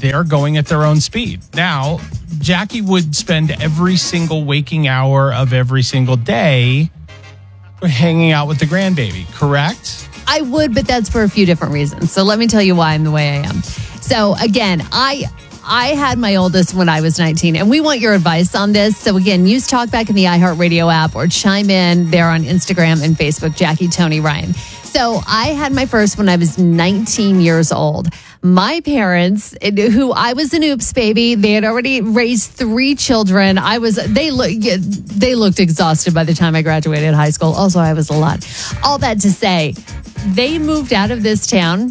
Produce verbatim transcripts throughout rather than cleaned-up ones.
they're going at their own speed. Now, Jackie would spend every single waking hour of every single day hanging out with the grandbaby, correct? I would, but that's for a few different reasons. So let me tell you why I'm the way I am. So again, I I had my oldest when I was nineteen, and we want your advice on this. So again, use Talkback in the iHeartRadio app or chime in there on Instagram and Facebook, Jackie, Tony, Ryan. So I had my first when I was nineteen years old. My parents, who I was an oops baby, they had already raised three children. I was they look they looked exhausted by the time I graduated high school. Also, I was a lot. All that to say, they moved out of this town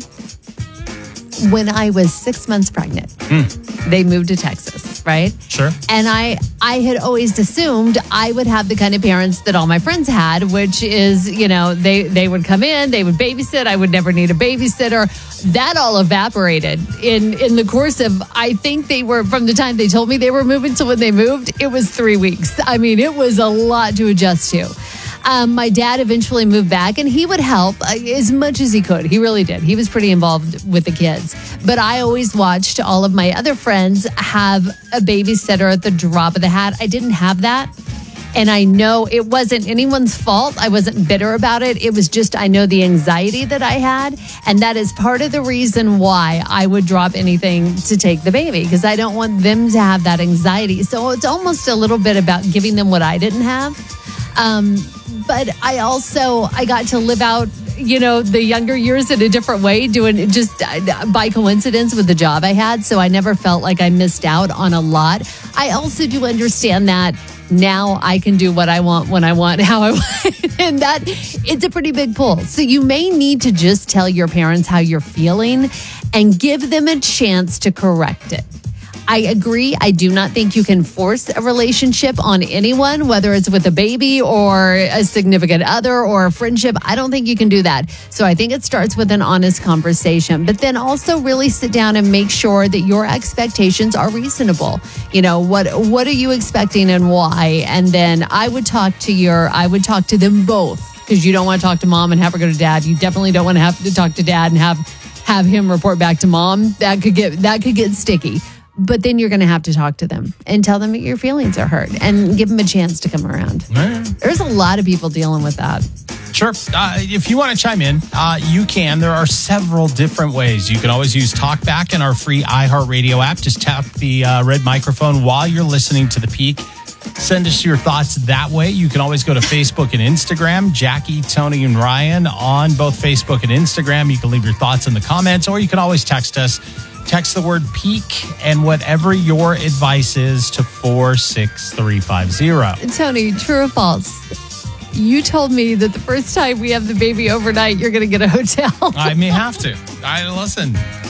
when I was six months pregnant. Mm. They moved to Texas, right? Sure. And I, I had always assumed I would have the kind of parents that all my friends had, which is, you know, they, they would come in, they would babysit. I would never need a babysitter. That all evaporated in, in the course of, I think they were, from the time they told me they were moving to when they moved, it was three weeks. I mean, it was a lot to adjust to. Um, my dad eventually moved back, and he would help uh, as much as he could. He really did. He was pretty involved with the kids. But I always watched all of my other friends have a babysitter at the drop of the hat. I didn't have that. And I know it wasn't anyone's fault. I wasn't bitter about it. It was just, I know the anxiety that I had. And that is part of the reason why I would drop anything to take the baby, because I don't want them to have that anxiety. So it's almost a little bit about giving them what I didn't have. Um, but I also, I got to live out, you know, the younger years in a different way, doing it just by coincidence with the job I had. So I never felt like I missed out on a lot. I also do understand that now I can do what I want, when I want, how I want. And that, it's a pretty big pull. So you may need to just tell your parents how you're feeling and give them a chance to correct it. I agree. I do not think you can force a relationship on anyone, whether it's with a baby or a significant other or a friendship. I don't think you can do that. So I think it starts with an honest conversation, but then also really sit down and make sure that your expectations are reasonable. You know, what what are you expecting and why? And then I would talk to your, I would talk to them both, because you don't want to talk to mom and have her go to dad. You definitely don't want to have to talk to dad and have have him report back to mom. That could get that could get sticky. But then you're going to have to talk to them and tell them that your feelings are hurt and give them a chance to come around. Man. There's a lot of people dealing with that. Sure. Uh, if you want to chime in, uh, you can. There are several different ways. You can always use Talkback in our free iHeartRadio app. Just tap the uh, red microphone while you're listening to The Peak. Send us your thoughts that way. You can always go to Facebook and Instagram, Jackie, Tony, and Ryan on both Facebook and Instagram. You can leave your thoughts in the comments, or you can always text us. Text the word peak and whatever your advice is to four six three five zero. Tony, true or false? You told me that the first time we have the baby overnight, you're going to get a hotel. I may have to. I listen.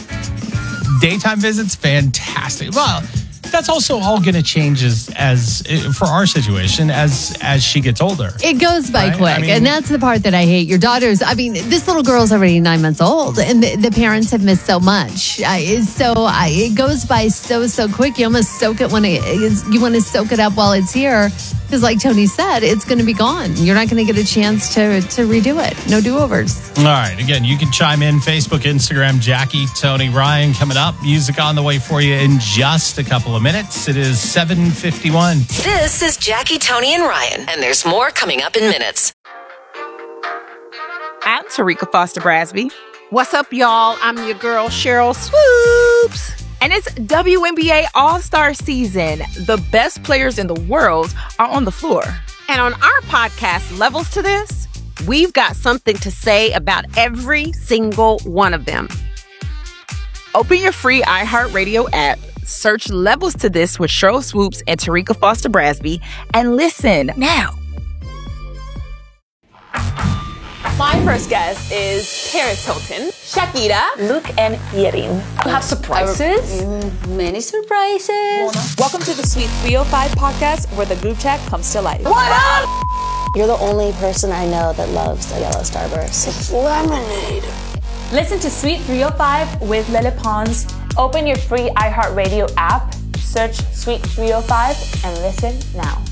Daytime visits, fantastic. Well, that's also all going to change as, as for our situation as as she gets older. It goes by right? quick, I mean, and that's the part that I hate. Your daughter's, I mean, this little girl's already nine months old, and the, the parents have missed so much. I, so I, it goes by so, so quick. You almost soak it when it is, you want to soak it up while it's here. Because like Tony said, it's going to be gone. You're not going to get a chance to, to redo it. No do-overs. All right. Again, you can chime in. Facebook, Instagram, Jackie, Tony, Ryan coming up. Music on the way for you in just a couple of minutes. It is seven fifty-one. This is Jackie, Tony, and Ryan. And there's more coming up in minutes. I'm Tarika Foster Brasby. What's up, y'all? I'm your girl, Cheryl Swoops. And it's W N B A All-Star season. The best players in the world are on the floor. And on our podcast, Levels to This, we've got something to say about every single one of them. Open your free iHeartRadio app, search Levels to This with Cheryl Swoops and Tarika Foster Brasby, and listen now. My first guest is Paris Hilton, Shakira, Luke, and Yerin. You have surprises? Many surprises. Welcome to the Sweet three oh five podcast, where the group chat comes to life. What up? You're the only person I know that loves a yellow starburst. It's lemonade. Listen to Sweet three oh five with Lele Pons. Open your free iHeartRadio app, search Sweet three oh five, and listen now.